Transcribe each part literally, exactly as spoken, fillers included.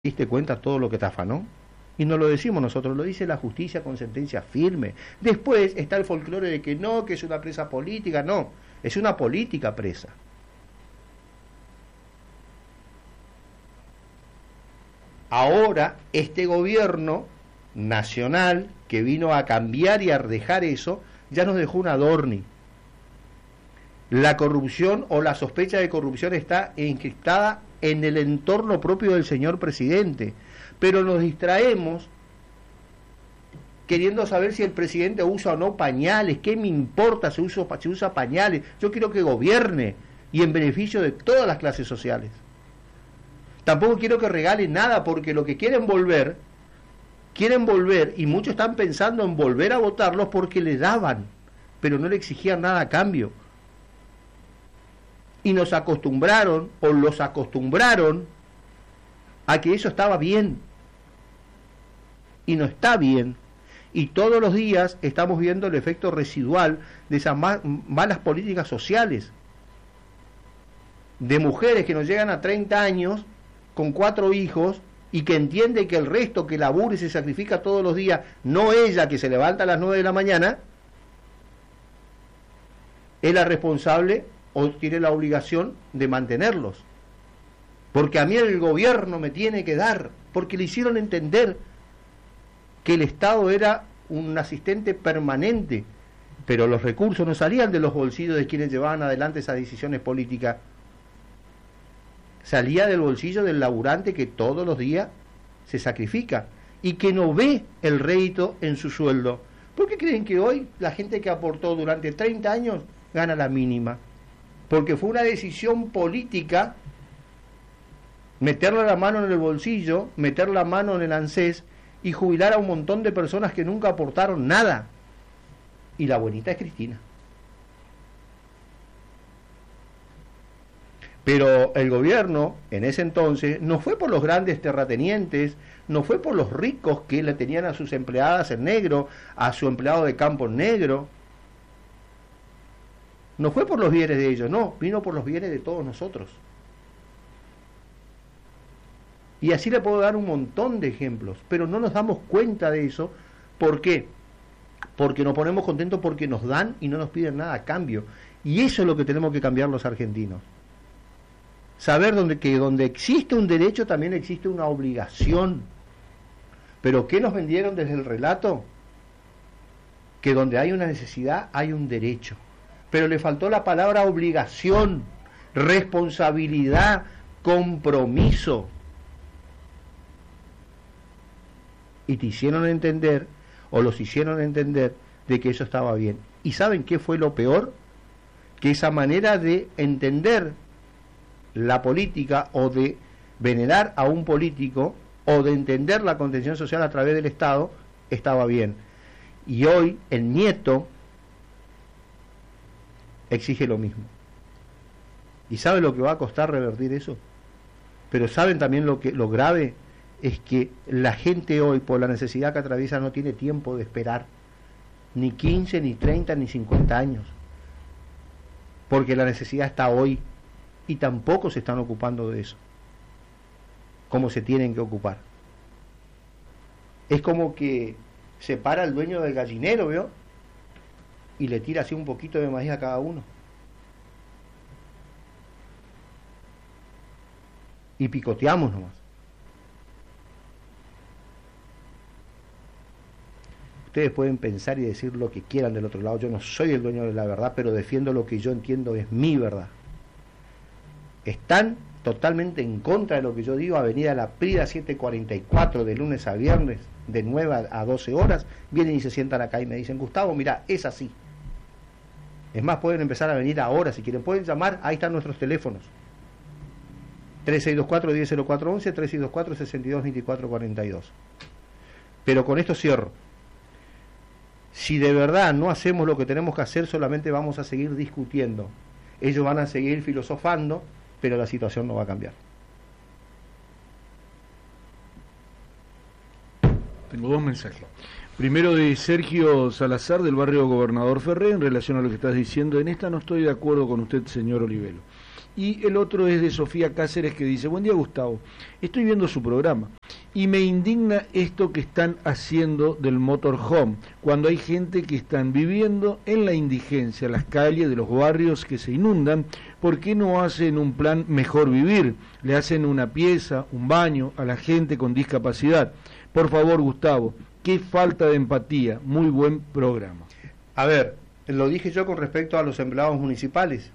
diste cuenta todo lo que te afanó. Y no lo decimos nosotros, lo dice la justicia con sentencia firme. Después está el folclore de que no, que es una presa política. No, es una política presa. Ahora, este gobierno nacional que vino a cambiar y a dejar eso, ya nos dejó un adorni. La corrupción o la sospecha de corrupción está encriptada en el entorno propio del señor presidente, pero nos distraemos queriendo saber si el presidente usa o no pañales. ¿Qué me importa si usa, si usa pañales? Yo quiero que gobierne y en beneficio de todas las clases sociales. Tampoco quiero que regale nada, porque lo que quieren volver, quieren volver, y muchos están pensando en volver a votarlos porque le daban, pero no le exigían nada a cambio. Y nos acostumbraron, o los acostumbraron, a que eso estaba bien. Y no está bien. Y todos los días estamos viendo el efecto residual de esas ma- malas políticas sociales. De mujeres que nos llegan a treinta años, con cuatro hijos, y que entiende que el resto que labura y se sacrifica todos los días, no ella que se levanta a las nueve de la mañana, es la responsable o tiene la obligación de mantenerlos. Porque a mí el gobierno me tiene que dar, porque le hicieron entender que el Estado era un asistente permanente, pero los recursos no salían de los bolsillos de quienes llevaban adelante esas decisiones políticas, salía del bolsillo del laburante que todos los días se sacrifica y que no ve el rédito en su sueldo. ¿Por qué creen que hoy la gente que aportó durante treinta años gana la mínima? Porque fue una decisión política meterle la mano en el bolsillo, meter la mano en el ANSES y jubilar a un montón de personas que nunca aportaron nada. Y la buenita es Cristina. Pero el gobierno, en ese entonces, no fue por los grandes terratenientes, no fue por los ricos que le tenían a sus empleadas en negro, a su empleado de campo en negro. No fue por los bienes de ellos, no, vino por los bienes de todos nosotros. Y así le puedo dar un montón de ejemplos, pero no nos damos cuenta de eso. ¿Por qué? Porque nos ponemos contentos porque nos dan y no nos piden nada a cambio. Y eso es lo que tenemos que cambiar los argentinos. Saber donde, que donde existe un derecho también existe una obligación. ¿Pero qué nos vendieron desde el relato? Que donde hay una necesidad hay un derecho. Pero le faltó la palabra obligación, responsabilidad, compromiso. Y te hicieron entender, o los hicieron entender, de que eso estaba bien. ¿Y saben qué fue lo peor? Que esa manera de entender la política, o de venerar a un político, o de entender la contención social a través del Estado, estaba bien. Y hoy el nieto exige lo mismo. ¿Y saben lo que va a costar revertir eso? Pero saben también lo que lo grave es que la gente hoy, por la necesidad que atraviesa, no tiene tiempo de esperar ni quince, ni treinta, ni cincuenta años, porque la necesidad está hoy y tampoco se están ocupando de eso como se tienen que ocupar. Es como que se para el dueño del gallinero, ¿vio? Y le tira así un poquito de maíz a cada uno. Y picoteamos nomás. Ustedes pueden pensar y decir lo que quieran del otro lado. Yo no soy el dueño de la verdad, pero defiendo lo que yo entiendo es mi verdad. Están totalmente en contra de lo que yo digo. Avenida La Prida setecientos cuarenta y cuatro, de lunes a viernes, de nueve a doce horas. Vienen y se sientan acá y me dicen: Gustavo, mira, es así. Es más, pueden empezar a venir ahora si quieren. Pueden llamar, ahí están nuestros teléfonos: tres seis dos cuatro, diez cero cuatro once, tres seis dos cuatro, sesenta y dos, veinticuatro cuarenta y dos. Pero con esto cierro. Si de verdad no hacemos lo que tenemos que hacer, solamente vamos a seguir discutiendo. Ellos van a seguir filosofando, pero la situación no va a cambiar. Tengo dos mensajes. Primero de Sergio Salazar, del barrio Gobernador Ferré, en relación a lo que estás diciendo. En esta no estoy de acuerdo con usted, señor Olivelo. Y el otro es de Sofía Cáceres, que dice: buen día, Gustavo, estoy viendo su programa y me indigna esto que están haciendo del motorhome, cuando hay gente que están viviendo en la indigencia, las calles de los barrios que se inundan. ¿Por qué no hacen un plan mejor vivir? Le hacen una pieza, un baño a la gente con discapacidad. Por favor, Gustavo, qué falta de empatía. Muy buen programa. A ver, lo dije yo con respecto a los empleados municipales.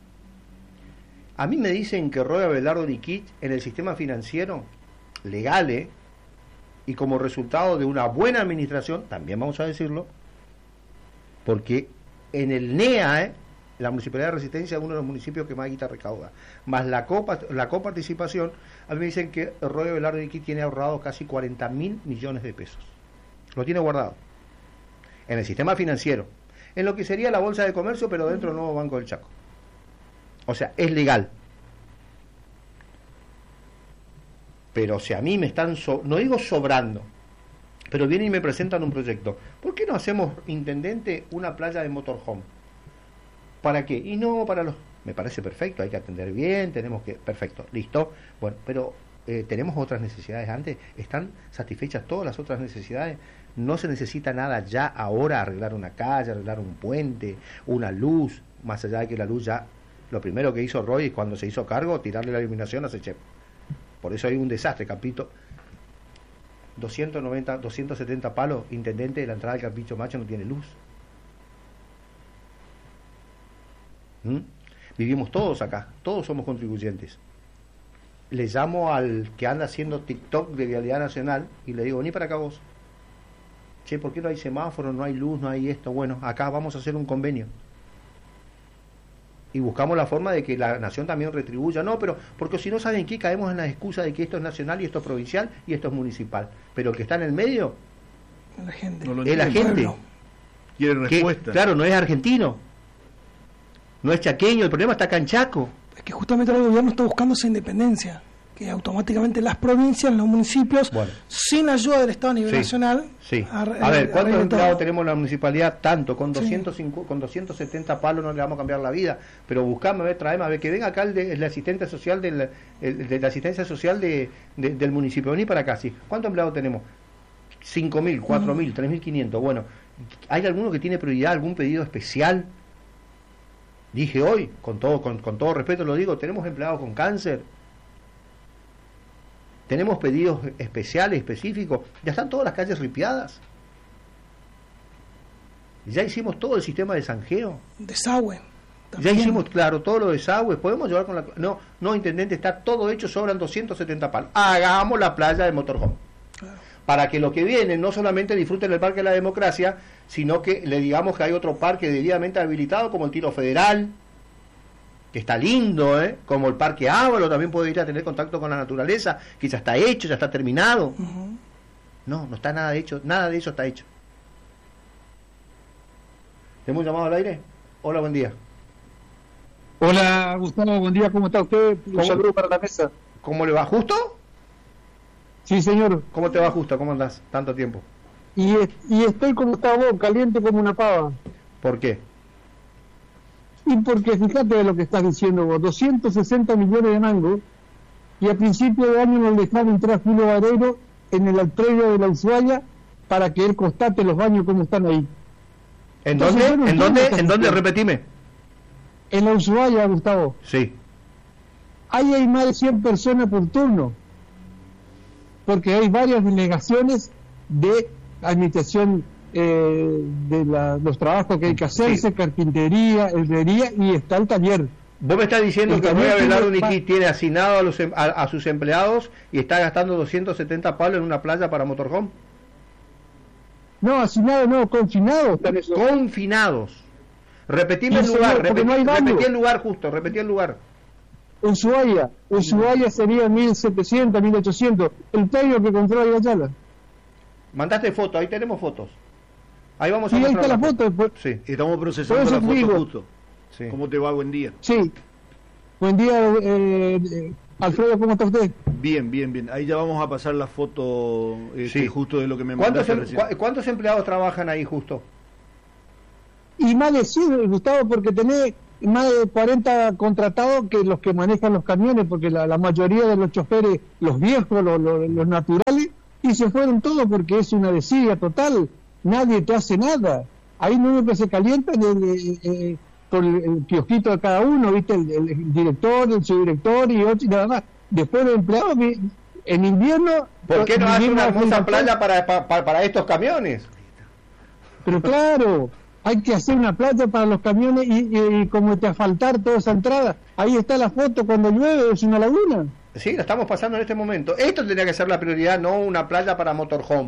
A mí me dicen que Roy Abelardo Niquich en el sistema financiero, legal, ¿eh? Y como resultado de una buena administración, también vamos a decirlo, porque en el N E A, ¿eh? La Municipalidad de Resistencia es uno de los municipios que más guita recauda, más la, copa, la coparticipación, a mí me dicen que Roy Abelardo Niquich tiene ahorrado casi cuarenta mil millones de pesos. Lo tiene guardado. En el sistema financiero. En lo que sería la Bolsa de Comercio, pero dentro del nuevo Banco del Chaco. O sea, es legal. Pero si a mí me están, so, no digo sobrando, pero vienen y me presentan un proyecto. ¿Por qué no hacemos, intendente, una playa de motorhome? ¿Para qué? Y no para los... Me parece perfecto, hay que atender bien, tenemos que... Perfecto, listo. Bueno, pero eh, tenemos otras necesidades antes. ¿Están satisfechas todas las otras necesidades? No se necesita nada ya ahora, arreglar una calle, arreglar un puente, una luz, más allá de que la luz ya... Lo primero que hizo Roy cuando se hizo cargo, tirarle la iluminación a Sechep. Por eso hay un desastre, Campito. doscientos noventa, doscientos setenta palos, intendente de la entrada del Campito Macho no tiene luz. ¿Mm? Vivimos todos acá, todos somos contribuyentes. Le llamo al que anda haciendo TikTok de Vialidad Nacional y le digo: vení para acá vos. Che, ¿por qué no hay semáforo, no hay luz, no hay esto? Bueno, acá vamos a hacer un convenio. Y buscamos la forma de que la nación también retribuya. No, pero porque si no, ¿saben qué? Caemos en la excusa de que esto es nacional y esto es provincial y esto es municipal. Pero el que está en el medio la gente. No es la gente. Quiere respuesta. Claro, no es argentino, no es chaqueño, el problema está acá en Chaco. Es que justamente el gobierno está buscando esa independencia, que automáticamente las provincias, los municipios, bueno, sin ayuda del Estado a nivel sí, nacional... Sí. A, a ver, ¿cuántos empleados tenemos en la municipalidad? Tanto, con doscientos cincuenta, sí, con doscientos setenta palos no le vamos a cambiar la vida, pero buscame, a ver, traeme, a ver, que venga acá el, de, el asistente social del, el, de la asistencia social de, de, del municipio, vení para acá, sí. ¿Cuántos empleados tenemos? cinco mil, cuatro mil, tres mil quinientos, bueno, ¿hay alguno que tiene prioridad, algún pedido especial? Dije hoy, con todo, con, con todo respeto lo digo, tenemos empleados con cáncer, tenemos pedidos especiales, específicos, ya están todas las calles ripiadas, ya hicimos todo el sistema de zanjeo, desagüe también. Ya hicimos, claro, todo lo desagües, podemos llevar con la... No, no, intendente, está todo hecho, sobran doscientos setenta palos, hagamos la playa de motorhome, claro, para que los que vienen no solamente disfruten el Parque de la Democracia, sino que le digamos que hay otro parque debidamente habilitado, como el Tiro Federal, que está lindo, ¿eh? Como el Parque Ávalo, también puede ir a tener contacto con la naturaleza, que ya está hecho, ya está terminado. Uh-huh. No, no está nada hecho, nada de eso está hecho. ¿Tenemos un llamado al aire? Hola, buen día. Hola, Gustavo, buen día, ¿cómo está usted? Un saludo para la mesa. ¿Cómo le va, Justo? Sí, señor. ¿Cómo te va, Justo? ¿Cómo andás? Tanto tiempo. Y, y estoy como está vos, caliente como una pava. ¿Por qué? Y porque fíjate de lo que estás diciendo vos, doscientos sesenta millones de mangos, y a principio de año nos dejaron entrar Julio Vareiro en el predio de la Ushuaia para que él constate los baños como están ahí. ¿En Entonces, dónde? No ¿En dónde? ¿En dónde? Repetime. En la Ushuaia, Gustavo. Sí. Ahí hay más de cien personas por turno, porque hay varias delegaciones de administración eh, de la, los trabajos que hay que hacerse, sí, carpintería, herrería, y está el taller. Vos me estás diciendo el que Roy Abelardo Niquich tiene asignado a, los, a, a sus empleados y está gastando doscientos setenta palos en una playa para motorhome. No, asignado no, confinados. Confinados. Repetime el lugar, repetí, no repetí el lugar justo, repetí el lugar. Ushuaia, Ushuaia sería mil setecientos, mil ochocientos, el predio que controla Ayala. Mandaste fotos, ahí tenemos fotos. Ahí vamos sí, a ahí está la foto. Pues, sí, estamos procesando la foto digo, justo. Sí. ¿Cómo te va? Buen día. Sí. Buen día, eh, eh, Alfredo, ¿cómo está usted? Bien, bien, bien. Ahí ya vamos a pasar la foto este, sí, justo de lo que me mandaste ¿Cuántos, em, recién. ¿Cuántos empleados trabajan ahí justo? Y más de cien, Gustavo, porque tenés más de cuarenta contratados que los que manejan los camiones, porque la, la mayoría de los choferes, los viejos, los, los, los naturales, y se fueron todos porque es una desidia total, nadie te hace nada. Ahí lo único que se calienta es el, eh, con el, el kiosquito de cada uno, ¿viste? El, el, el director, el subdirector y otro y nada más. Después los empleados, en invierno... ¿Por qué no hace una hermosa playa para, para, para estos camiones? Pero claro, hay que hacer una playa para los camiones y, y, y como te asfaltar toda esa entrada. Ahí está la foto cuando llueve, es una laguna. Sí, la estamos pasando en este momento. Esto tendría que ser la prioridad, no una playa para motorhome.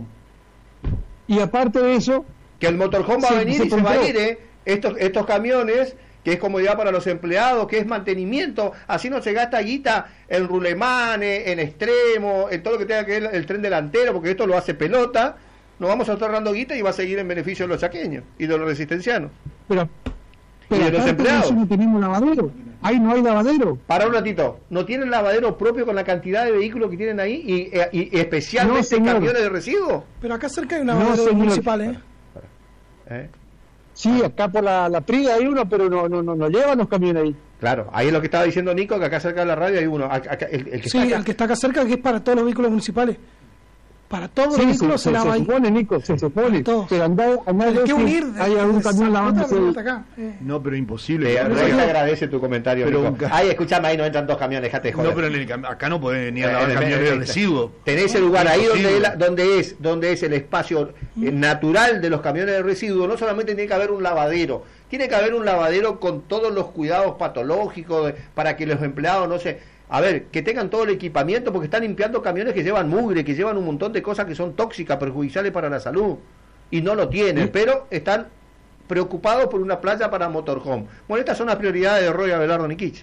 Y aparte de eso... Que el motorhome va a venir y se va a ir, ¿eh? Estos, estos camiones, que es comodidad para los empleados, que es mantenimiento, así no se gasta guita en rulemanes, en extremo, en todo lo que tenga que ver el tren delantero, porque esto lo hace pelota. Nos vamos a estar dando guita y va a seguir en beneficio de los chaqueños y de los resistencianos. Pero, pero y de los empleados. De eso no tenemos lavadero. Ahí no hay lavadero. Para un ratito, ¿no tienen lavadero propio con la cantidad de vehículos que tienen ahí y, y, y especialmente no, camiones de residuos? Pero acá cerca hay un lavadero no, municipal, ¿eh? ¿Eh? Sí, acá por la, la Prida hay uno, pero no, no, no, no llevan los camiones ahí. Claro, ahí es lo que estaba diciendo Nico, que acá cerca de la radio hay uno. Acá, el, el que sí, está acá. el que está acá cerca, que es para todos los vehículos municipales. Para todos sí, los vehículos se, se, se lava se ahí. supone, Nico, se supone. Pero andá, andá hay que unir. Hay algún camión lavándose. Acá. Eh. No, pero imposible. Te, te agradece tu comentario, pero Nico. Un... Ay, escúchame, ahí no entran dos camiones, déjate de joder. No, pero en el, acá no pueden ni a lavar eh, camiones de residuos. Tenés el lugar ahí donde es, donde es donde es el espacio eh, natural de los camiones de residuos. No solamente tiene que haber un lavadero, tiene que haber un lavadero con todos los cuidados patológicos de, para que los empleados no se... A ver, que tengan todo el equipamiento, porque están limpiando camiones que llevan mugre, que llevan un montón de cosas que son tóxicas, perjudiciales para la salud, y no lo tienen, ¿sí? Pero están preocupados por una playa para motorhome. Bueno, estas son las prioridades de Roy Abelardo Nikich.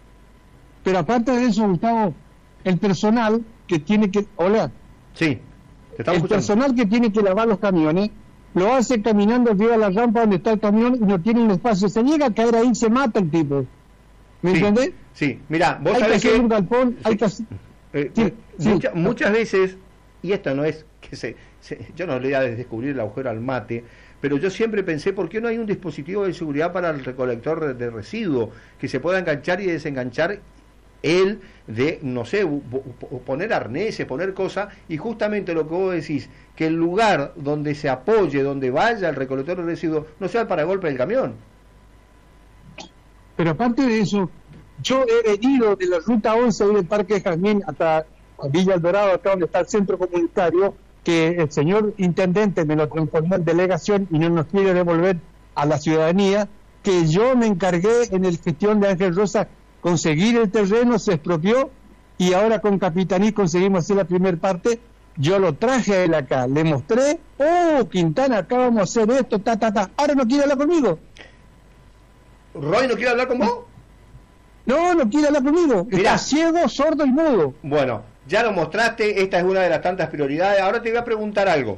Pero aparte de eso, Gustavo, el personal que tiene que... Hola. Sí, te estamos El escuchando. personal que tiene que lavar los camiones, lo hace caminando, llega a la rampa donde está el camión y no tiene un espacio. Se llega a caer ahí, se mata el tipo. ¿Me sí, entendés? Sí, mirá, vos hay sabés que hacer que... un galpón, sí, hay que hacer... eh, sí, mucha, sí. Muchas veces, y esto no es que se... se yo no le voy a descubrir el agujero al mate, pero yo siempre pensé, ¿por qué no hay un dispositivo de seguridad para el recolector de, de residuos que se pueda enganchar y desenganchar él de, no sé, poner arneses, poner cosas, y justamente lo que vos decís, que el lugar donde se apoye, donde vaya el recolector de residuos, no sea el paragolpe del camión? Pero aparte de eso, yo he venido de la ruta once del Parque de Jazmín hasta Villa Alvarado, acá donde está el centro comunitario, que el señor intendente me lo transformó en delegación y no nos quiere devolver a la ciudadanía, que yo me encargué en el gestión de Ángel Rosa conseguir el terreno, se expropió y ahora con Capitaní conseguimos hacer la primera parte. Yo lo traje a él acá, le mostré, oh, Quintana, acá vamos a hacer esto, ta, ta, ta. Ahora no quiere hablar conmigo. ¿Roy no quiere hablar con vos? No, no quiere hablar conmigo. Mirá. Está ciego, sordo y mudo. Bueno, ya lo mostraste, esta es una de las tantas prioridades. Ahora te voy a preguntar algo.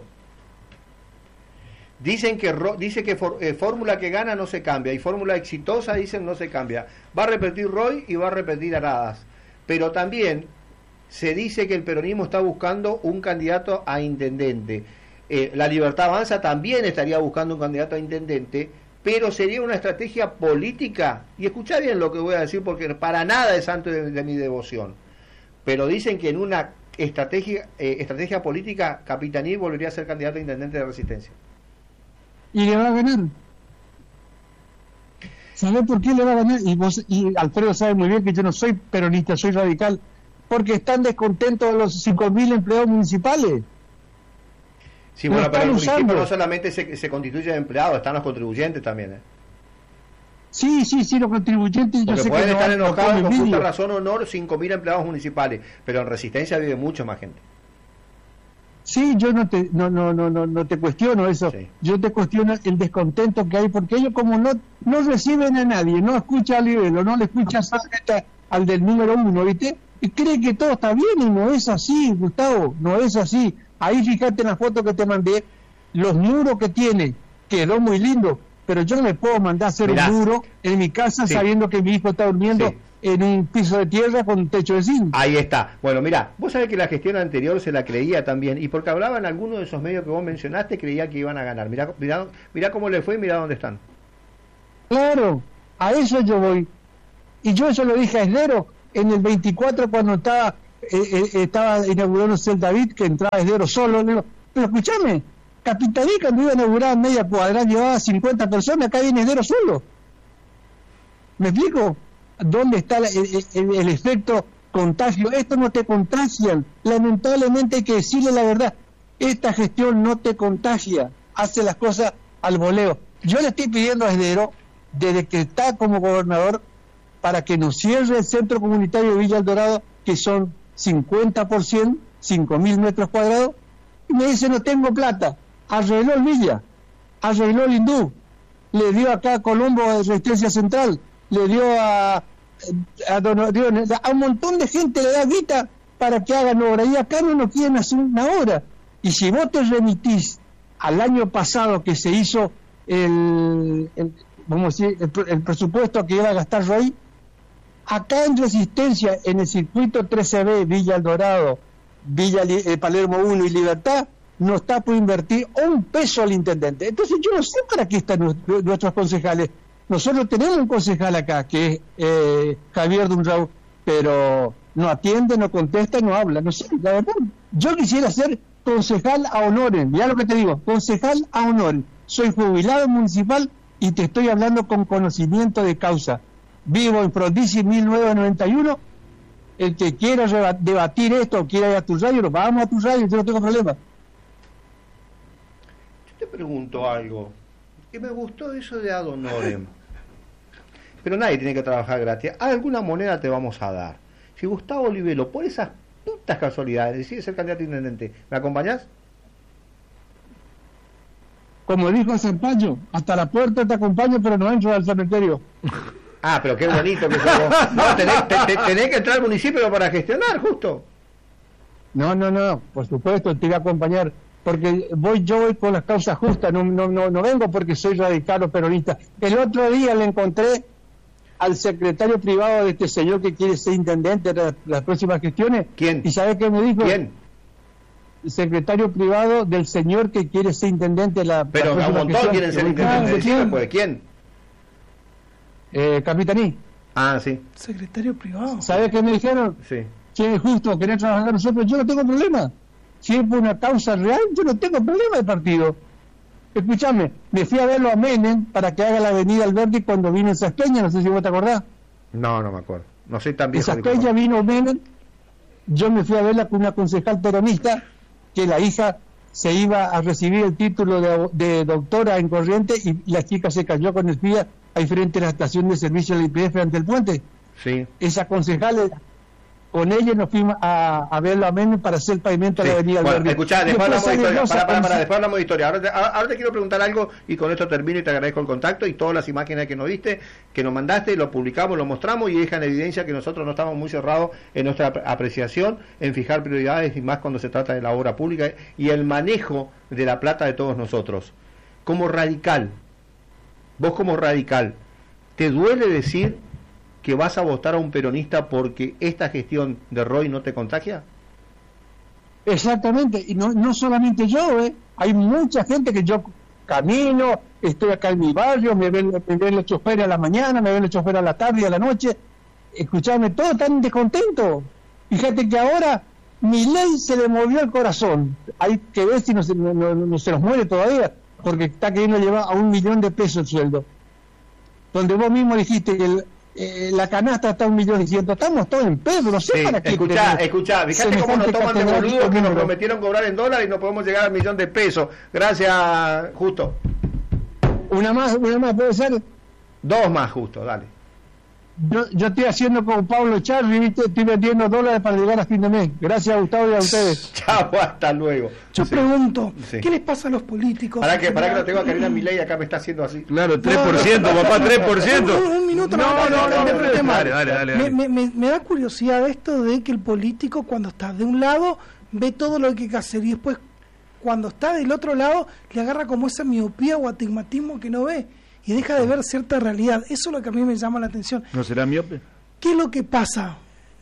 Dicen que dice que for, eh, fórmula que gana no se cambia y fórmula exitosa dicen no se cambia. Va a repetir Roy y va a repetir Aradas. Pero también se dice que el peronismo está buscando un candidato a intendente. Eh, la Libertad Avanza también estaría buscando un candidato a intendente, pero sería una estrategia política, y escuchá bien lo que voy a decir porque para nada es santo de, de mi devoción, pero dicen que en una estrategia eh, estrategia política Capitaní volvería a ser candidato a intendente de Resistencia. Y le va a ganar. ¿Sabe por qué le va a ganar? Y vos, y Alfredo sabe muy bien que yo no soy peronista, soy radical, porque están descontentos los cinco mil empleados municipales. Sí, bueno, pero el municipio no solamente se, se constituye de empleados, están los contribuyentes también, ¿eh? Sí, sí, sí, los contribuyentes. Porque yo sé pueden que estar no, enojados no con justa razón o honor cinco mil empleados municipales, pero en Resistencia vive mucho más gente. Sí, yo no te no no no no, no te cuestiono eso. Sí. Yo te cuestiono el descontento que hay, porque ellos como no no reciben a nadie, no escuchan al Libelo, no le escuchan al del número uno, ¿viste? Y cree que todo está bien y no es así, Gustavo, no es así. Ahí fíjate en la foto que te mandé, los muros que tiene, quedó muy lindo, pero yo no me puedo mandar a hacer Mirá. un muro en mi casa sí. sabiendo que mi hijo está durmiendo sí. en un piso de tierra con un techo de zinc. Ahí está. Bueno, mira, vos sabés que la gestión anterior se la creía también, y porque hablaba en alguno de esos medios que vos mencionaste, creía que iban a ganar. Mirá, mirá, mirá cómo le fue y mirá dónde están. Claro, A eso yo voy. Y yo eso lo dije a Esdero en el veinticuatro cuando estaba eh, eh, estaba inaugurándose el David, que entraba Esdero solo. Le digo, pero escúchame, Capitaní cuando iba a inaugurar media cuadra llevaba cincuenta personas, acá viene Esdero solo. ¿Me explico? ¿Dónde está el, el, el efecto contagio? Esto no te contagian. Lamentablemente hay que decirle la verdad. Esta gestión no te contagia. Hace las cosas al voleo. Yo le estoy pidiendo a Esdero, desde que está como gobernador, para que nos cierre el centro comunitario de Villa El Dorado, que son cincuenta por ciento, cinco mil metros cuadrados, y me dice, no tengo plata. Arregló el Villa, arregló el Hindú, le dio acá a Colombo de Resistencia Central, le dio a, a, Don, a un montón de gente, le da guita para que hagan obra, y acá no nos quieren hacer una obra. Y si vos te remitís al año pasado que se hizo el, el, vamos a decir, el, el presupuesto que iba a gastar Roy, acá en Resistencia, en el circuito trece B, Villa El Dorado, Villa eh, Palermo uno y Libertad, no está por invertir un peso al intendente. Entonces yo no sé para qué están nuestros concejales. Nosotros tenemos un concejal acá, que es eh, Javier Dunrau, pero no atiende, no contesta, no habla. No sé, la verdad, yo quisiera ser concejal a honores. Mirá lo que te digo, concejal a honores. Soy jubilado municipal y te estoy hablando con conocimiento de causa. Vivo en Frondizi mil novecientos noventa y uno. El que quiera debatir esto o quiera ir a tu radio, vamos a tu radio, yo no tengo problema. Yo te pregunto algo, que me gustó eso de ad honorem. Pero nadie tiene que trabajar gratis. Alguna moneda te vamos a dar. Si Gustavo Olivelo, por esas putas casualidades, decide ser candidato a intendente, ¿me acompañás? Como dijo Zampayo, hasta la puerta te acompaño, pero no entro al cementerio. Ah, pero qué bonito que sos. No, tenés, te, te, tenés que entrar al municipio para gestionar, justo. No, no, no, por supuesto, te voy a acompañar, porque voy yo voy con las causas justas, no, no, no, no vengo porque soy radical o peronista. El otro día le encontré al secretario privado de este señor que quiere ser intendente de las, las próximas gestiones. ¿Quién? ¿Y sabe qué me dijo? ¿Quién? El secretario privado del señor que quiere ser intendente de la Pero a un montón quieren ser intendente. ¿Quién? Pues, ¿quién? Eh, Capitaní. Ah, sí. Secretario privado. ¿Sabes qué me dijeron? Sí. Que es justo querer trabajar con nosotros. Yo no tengo problema. Si es por una causa real, yo no tengo problema de partido. Escúchame, me fui a verlo a Menem para que haga la avenida Alberti cuando vino en Saspeña, no sé si vos te acordás. No, no me acuerdo. No soy tan viejo. En Saspeña vino Menem, yo me fui a verla con una concejal peronista, que la hija se iba a recibir el título de, de doctora en Corrientes y la chica se cayó con el pie ahí frente a la estación de servicio del I P F ante el puente. Sí. Esa concejal, con ella nos fuimos a, a verlo a Menem para hacer el pavimento sí. de la avenida bueno, Alberti. Escuchá, después hablamos de historia. Para, para, para, después hablamos de historia. Ahora te, ahora te quiero preguntar algo y con esto termino y te agradezco el contacto y todas las imágenes que nos diste, que nos mandaste, lo publicamos, lo mostramos y dejan evidencia que nosotros no estamos muy cerrados en nuestra apreciación, en fijar prioridades y más cuando se trata de la obra pública y el manejo de la plata de todos nosotros. Como radical, vos como radical, ¿te duele decir que vas a votar a un peronista porque esta gestión de Roy no te contagia? Exactamente, y no, no solamente yo, ¿eh? Hay mucha gente que yo camino, estoy acá en mi barrio, me ven, me ven los choferes a la mañana, me ven los choferes a la tarde y a la noche, escuchame, todos están descontentos. Fíjate que ahora Milei se le movió el corazón, hay que ver si no se, no, no, no se los muere todavía, porque está queriendo llevar a un millón de pesos el sueldo. Donde vos mismo dijiste que el, eh, la canasta está a un millón y ciento, estamos todos en pedo, no sé sí, para qué. Escuchá, escuchá, fíjate cómo nos toman de boludo que nos prometieron cobrar en dólares y no podemos llegar al millón de pesos. Gracias, Justo. Una más, una más puede ser. Dos más, Justo, dale. Yo, yo estoy haciendo con Pablo Charri, ¿viste? Estoy vendiendo dólares para llegar a fin de mes. Gracias a Gustavo y a ustedes. Chao, hasta luego. Yo sí. pregunto, sí. ¿qué les pasa a los políticos? Para que, para que lo tengo a Karina Milei, acá me está haciendo así. Claro, tres por ciento, no, papá, tres por ciento. Un, un minuto, no, no, no, no, no, no, no dale, dale, dale, dale. Me, me, me da curiosidad esto de que el político cuando está de un lado ve todo lo que hay que hacer y después cuando está del otro lado le agarra como esa miopía o astigmatismo que no ve y deja de ver cierta realidad. Eso es lo que a mí me llama la atención. ¿No será miope? ¿Qué es lo que pasa?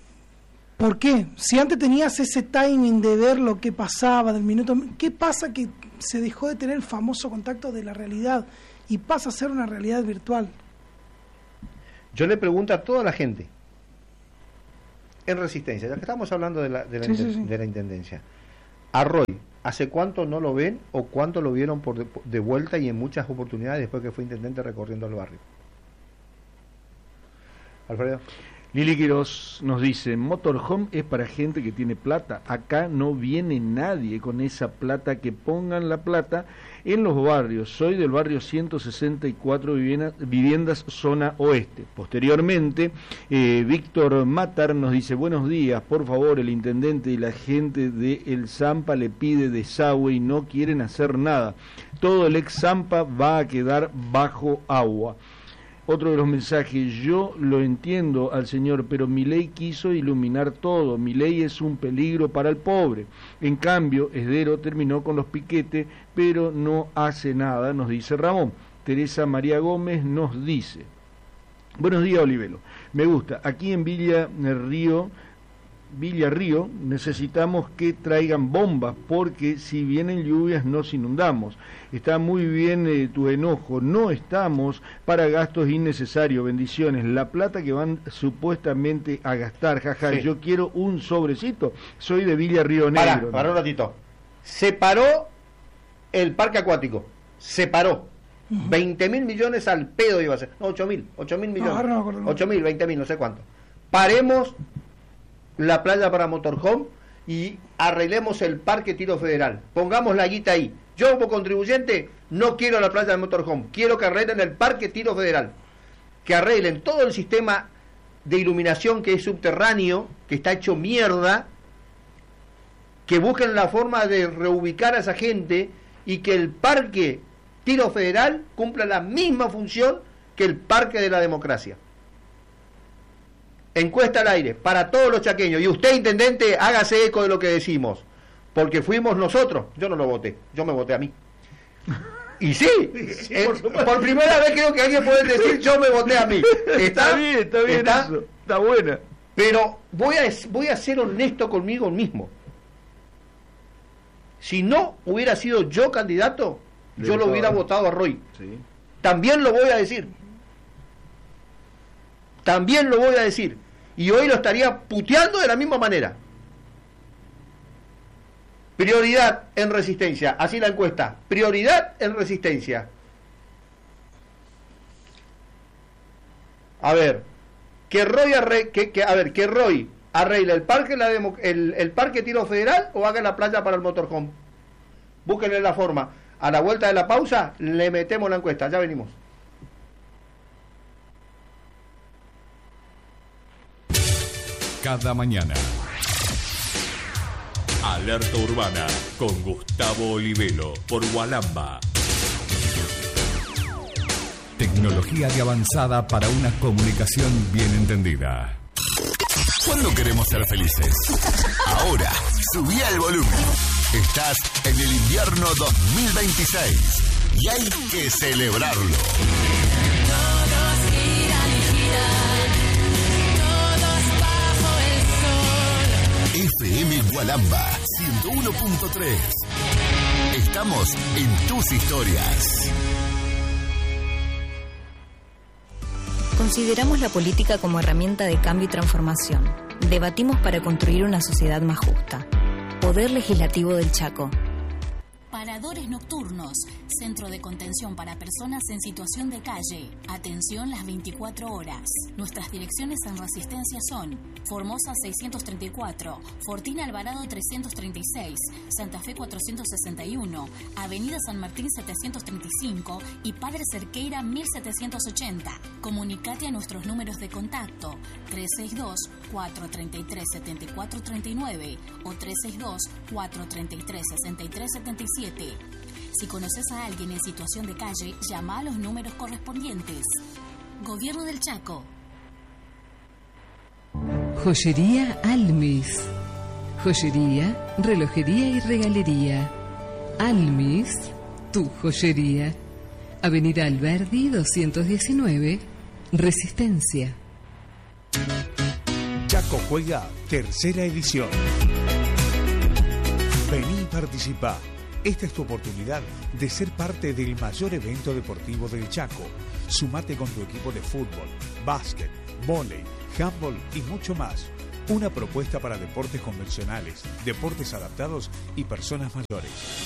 ¿Por qué? Si antes tenías ese timing de ver lo que pasaba del minuto, ¿qué pasa que se dejó de tener el famoso contacto de la realidad y pasa a ser una realidad virtual? Yo le pregunto a toda la gente, en Resistencia, ya que estamos hablando de la, de la, Sí, inten- sí, sí. de la Intendencia, a Roy, ¿hace cuánto no lo ven o cuánto lo vieron por de, de vuelta y en muchas oportunidades después que fue intendente recorriendo el barrio? Alfredo. Lili Quiroz nos dice, motorhome es para gente que tiene plata, acá no viene nadie con esa plata, que pongan la plata en los barrios. Soy del barrio ciento sesenta y cuatro viviendas, viviendas zona oeste. Posteriormente, eh, Víctor Matar nos dice, buenos días, por favor, el intendente y la gente de El Zampa le pide desagüe y no quieren hacer nada. Todo el ex Zampa va a quedar bajo agua. Otro de los mensajes, yo lo entiendo al señor, pero Milei quiso iluminar todo. Milei es un peligro para el pobre. En cambio, Esdero terminó con los piquetes, pero no hace nada, nos dice Ramón. Teresa María Gómez nos dice, buenos días, Olivelo. Me gusta, aquí en Villa Río, Villa Río necesitamos que traigan bombas, porque si vienen lluvias nos inundamos. Está muy bien eh, tu enojo, no estamos para gastos innecesarios, bendiciones. La plata que van supuestamente a gastar, jaja, Sí. yo quiero un sobrecito, soy de Villa Río Para, Negro. para un ratito. Se paró el parque acuático, se paró. veinte mil millones al pedo iba a ser. No, ocho mil, ocho mil millones. ahora no me acuerdo. ocho mil, veinte mil, no sé cuánto. Paremos la playa para motorhome y arreglemos el parque Tiro Federal. Pongamos la guita ahí. Yo como contribuyente no quiero la playa de motorhome, quiero que arreglen el parque Tiro Federal. Que arreglen todo el sistema de iluminación que es subterráneo, que está hecho mierda, que busquen la forma de reubicar a esa gente y que el parque Tiro Federal cumpla la misma función que el parque de la democracia. Encuesta al aire para todos los chaqueños, y usted, intendente, hágase eco de lo que decimos, porque fuimos nosotros. Yo no lo voté, yo me voté a mí. Y sí, Sí, eh, por supuesto. por primera vez creo que alguien puede decir yo me voté a mí. Está bien, está bien ¿Está? eso, está buena. Pero voy a, voy a ser honesto conmigo mismo. Si no hubiera sido yo candidato, Le yo lo votaba. hubiera votado a Roy. Sí. También lo voy a decir. También lo voy a decir. Y hoy lo estaría puteando de la misma manera. Prioridad en Resistencia. Así la encuesta. Prioridad en Resistencia. A ver. Que Roy arre, que, que, a ver, que Roy arregle el parque, la demo, el, el parque Tiro Federal o haga la playa para el motorhome. Búsquenle la forma. A la vuelta de la pausa le metemos la encuesta. Ya venimos. Cada mañana. Alerta Urbana con Gustavo Olivelo por Gualamba. Tecnología de avanzada para una comunicación bien entendida. ¿Cuándo queremos ser felices? Ahora, subí el volumen. Estás en el invierno dos mil veintiséis y hay que celebrarlo. Todos giran y giran, todos bajo el sol. F M Gualamba ciento uno punto tres. Estamos en tus historias. Consideramos la política como herramienta de cambio y transformación. Debatimos para construir una sociedad más justa. Poder Legislativo del Chaco. Paradores nocturnos, centro de contención para personas en situación de calle. Atención las veinticuatro horas. Nuestras direcciones en Resistencia son Formosa seiscientos treinta y cuatro, Fortina Alvarado trescientos treinta y seis, Santa Fe cuatrocientos sesenta y uno, Avenida San Martín setecientos treinta y cinco y Padre Cerqueira mil setecientos ochenta. Comunicate a nuestros números de contacto tres seis dos, cuatro tres tres, siete cuatro tres nueve o tres seis dos, cuatro tres tres, seis tres siete siete. Si conoces a alguien en situación de calle, llama a los números correspondientes. Gobierno del Chaco. Joyería Almis. Joyería, relojería y regalería. Almis, tu joyería. Avenida Alberdi doscientos diecinueve, Resistencia. Chaco Juega, tercera edición. Vení y participá. Esta es tu oportunidad de ser parte del mayor evento deportivo del Chaco. Sumate con tu equipo de fútbol, básquet, vóley, handball y mucho más. Una propuesta para deportes convencionales, deportes adaptados y personas mayores.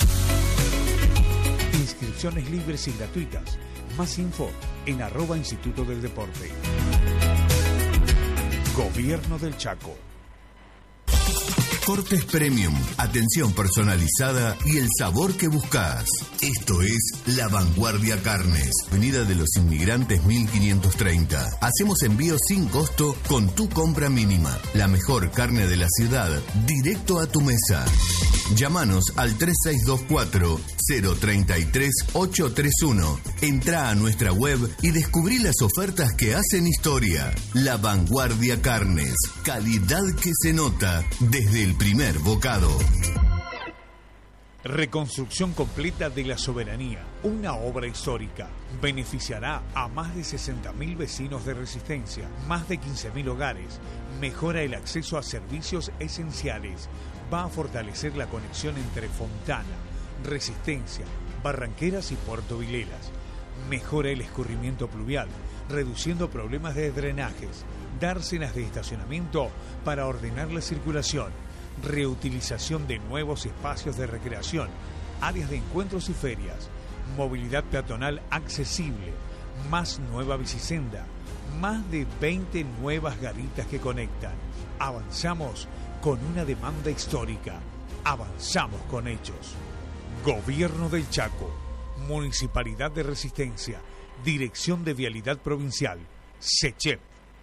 Inscripciones libres y gratuitas. Más info en arroba Instituto del Deporte. Gobierno del Chaco. Cortes Premium, atención personalizada y el sabor que buscas. Esto es La Vanguardia Carnes, Avenida de los Inmigrantes mil quinientos treinta. Hacemos envíos sin costo con tu compra mínima. La mejor carne de la ciudad, directo a tu mesa. Llámanos al tres seis dos cuatro, cero tres tres, ocho tres uno. Entra a nuestra web y descubrí las ofertas que hacen historia. La Vanguardia Carnes, calidad que se nota desde el primer bocado. Reconstrucción completa de la Soberanía, una obra histórica. Beneficiará a más de sesenta mil vecinos de Resistencia, más de quince mil hogares. Mejora el acceso a servicios esenciales. Va a fortalecer la conexión entre Fontana, Resistencia, Barranqueras y Puerto Vilelas. Mejora el escurrimiento pluvial, reduciendo problemas de drenajes. Dársenas de estacionamiento para ordenar la circulación. Reutilización de nuevos espacios de recreación, áreas de encuentros y ferias. Movilidad peatonal accesible. Más nueva bicisenda. Más de veinte nuevas garitas que conectan. Avanzamos con una demanda histórica. Avanzamos con hechos. Gobierno del Chaco. Municipalidad de Resistencia. Dirección de Vialidad Provincial. SECHEP.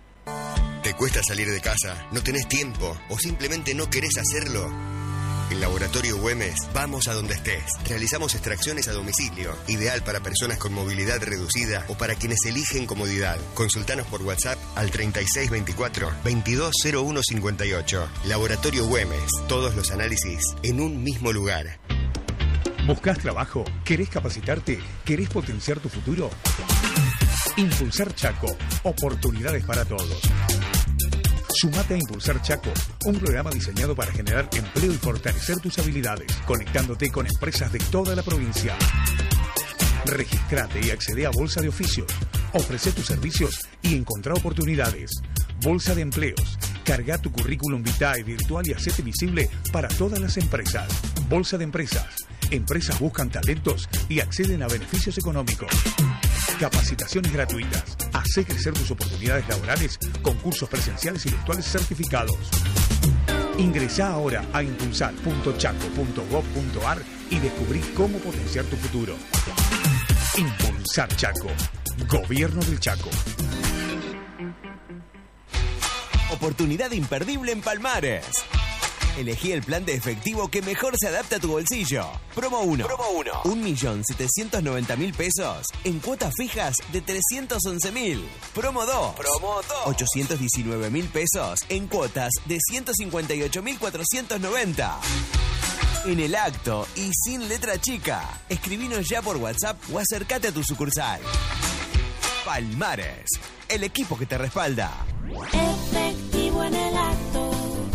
¿Te cuesta salir de casa? ¿No tenés tiempo? ¿O simplemente no querés hacerlo? En Laboratorio Güemes, vamos a donde estés. Realizamos extracciones a domicilio, ideal para personas con movilidad reducida o para quienes eligen comodidad. Consultanos por WhatsApp al treinta y seis veinticuatro, veintidós cero uno cincuenta y ocho. Laboratorio Güemes, todos los análisis en un mismo lugar. ¿Buscas trabajo? ¿Querés capacitarte? ¿Querés potenciar tu futuro? Impulsar Chaco, oportunidades para todos. Sumate a Impulsar Chaco, un programa diseñado para generar empleo y fortalecer tus habilidades, conectándote con empresas de toda la provincia. Registrate y accede a Bolsa de Oficios. Ofrece tus servicios y encontrá oportunidades. Bolsa de Empleos. Carga tu currículum vitae virtual y hacete visible para todas las empresas. Bolsa de Empresas. Empresas buscan talentos y acceden a beneficios económicos. Capacitaciones gratuitas. Hacé crecer tus oportunidades laborales con cursos presenciales y virtuales certificados. Ingresá ahora a impulsar punto chaco punto gob punto ar y descubrí cómo potenciar tu futuro. Impulsar Chaco. Gobierno del Chaco. Oportunidad imperdible en Palmares. Elegí el plan de efectivo que mejor se adapta a tu bolsillo. Promo uno. Promo uno. un millón setecientos noventa mil pesos en cuotas fijas de trescientos once mil. Promo dos. Promo dos. ochocientos diecinueve mil pesos en cuotas de ciento cincuenta y ocho mil cuatrocientos noventa. En el acto y sin letra chica. Escribinos ya por WhatsApp o acércate a tu sucursal. Palmares, el equipo que te respalda. Efectivo en el acto.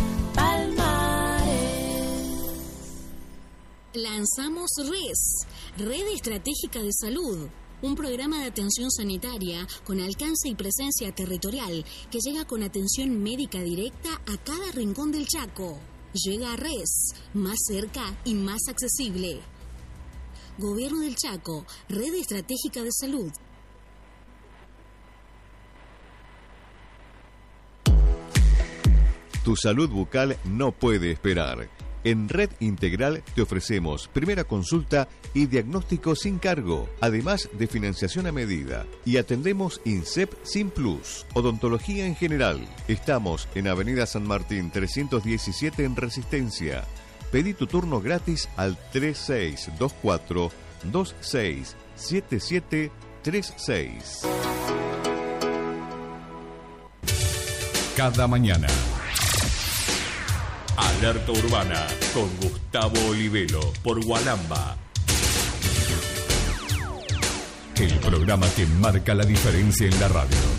Lanzamos R E S, Red Estratégica de Salud, un programa de atención sanitaria con alcance y presencia territorial que llega con atención médica directa a cada rincón del Chaco. Llega a R E S, más cerca y más accesible. Gobierno del Chaco, Red Estratégica de Salud. Tu salud bucal no puede esperar. En Red Integral te ofrecemos primera consulta y diagnóstico sin cargo, además de financiación a medida. Y atendemos INSEP sin plus, odontología en general. Estamos en Avenida San Martín trescientos diecisiete en Resistencia. Pedí tu turno gratis al tres seis dos cuatro, dos seis siete siete tres seis. Cada mañana. Alerta Urbana con Gustavo Olivelo por Gualamba. El programa que marca la diferencia en la radio.